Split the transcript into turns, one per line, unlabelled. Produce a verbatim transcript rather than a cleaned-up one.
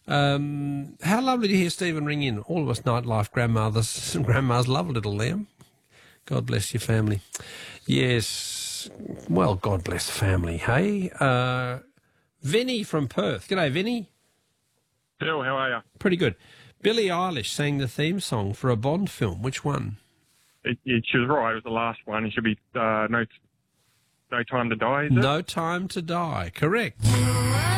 Um, how lovely to hear Stephen ring in. All of us nightlife grandmothers and grandmas love little Liam. God bless your family. Yes, well, God bless the family, hey? Uh, Vinny from Perth. G'day, Vinny.
Phil, how are you?
Pretty good. Billie Eilish sang the theme song for a Bond film. Which one?
It, it, she was right. It was the last one. It should be uh, no, no Time to Die, is it?
No Time to Die. Correct.